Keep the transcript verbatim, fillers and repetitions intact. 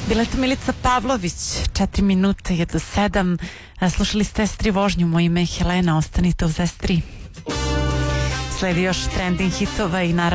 Bila je to Milica Pavlović, četiri minute je do sedam. Slušali ste S tri vožnju, moje ime je Helena, ostanite uz S tri. Sledi još trending hitova i naravno